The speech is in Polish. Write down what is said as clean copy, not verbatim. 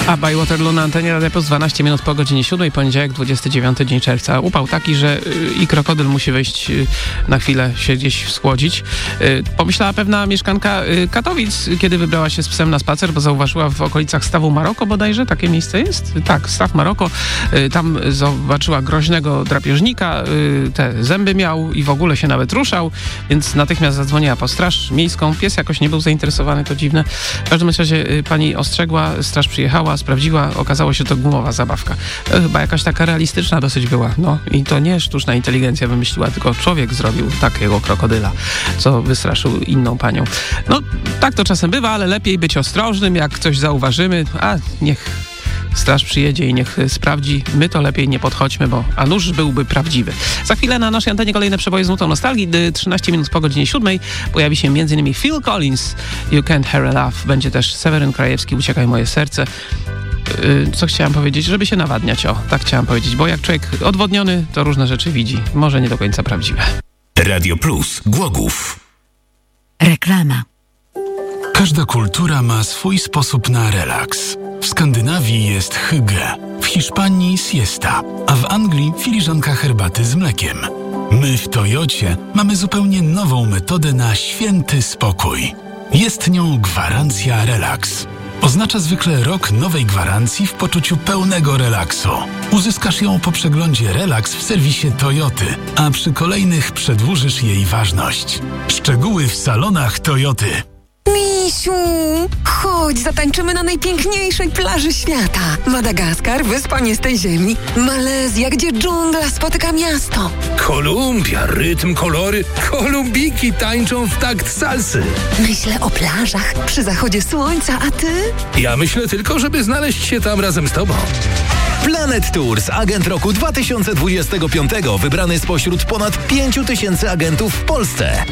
A by Waterloo na antenie Radia Plus 12 minut po godzinie 7, poniedziałek, 29 dzień czerwca. Upał taki, że i krokodyl musi wejść na chwilę, się gdzieś schłodzić. Pomyślała pewna mieszkanka Katowic, kiedy wybrała się z psem na spacer, bo zauważyła w okolicach stawu Maroko bodajże, takie miejsce jest? Tak, staw Maroko. Tam zobaczyła groźnego drapieżnika, te zęby miał i w ogóle się nawet ruszał, więc natychmiast zadzwoniła po straż miejską. Pies jakoś nie był zainteresowany, to dziwne. W każdym razie pani ostrzegła, straż przyjechała, sprawdziła, okazało się, to gumowa zabawka. Chyba jakaś taka realistyczna dosyć była. No i to nie sztuczna inteligencja wymyśliła, tylko człowiek zrobił takiego krokodyla, co wystraszył inną panią. No, tak to czasem bywa, ale lepiej być ostrożnym, jak coś zauważymy, a niech straż przyjedzie i niech sprawdzi. My to lepiej nie podchodźmy, bo a nuż byłby prawdziwy. Za chwilę na naszej antenie kolejne przeboje z nutą nostalgii. 13 minut po godzinie 7 pojawi się m.in. Phil Collins, You Can't Hurry Love. Będzie też Seweryn Krajewski, Uciekaj moje serce. Co chciałam powiedzieć? Żeby się nawadniać. O, tak chciałam powiedzieć, bo jak człowiek odwodniony, to różne rzeczy widzi. Może nie do końca prawdziwe. Radio Plus, Głogów. Reklama. Każda kultura ma swój sposób na relaks. W Skandynawii jest hygge, w Hiszpanii siesta, a w Anglii filiżanka herbaty z mlekiem. My w Toyocie mamy zupełnie nową metodę na święty spokój. Jest nią gwarancja relaks. Oznacza zwykle rok nowej gwarancji w poczuciu pełnego relaksu. Uzyskasz ją po przeglądzie Relax w serwisie Toyoty, a przy kolejnych przedłużysz jej ważność. Szczegóły w salonach Toyoty. Misiu, chodź, zatańczymy na najpiękniejszej plaży świata. Madagaskar, wyspa nie z tej ziemi. Malezja, gdzie dżungla spotyka miasto. Kolumbia, rytm, kolory. Kolumbiki tańczą w takt salsy. Myślę o plażach przy zachodzie słońca, a ty? Ja myślę tylko, żeby znaleźć się tam razem z tobą. Planet Tours, agent roku 2025, wybrany spośród ponad 5000 agentów w Polsce.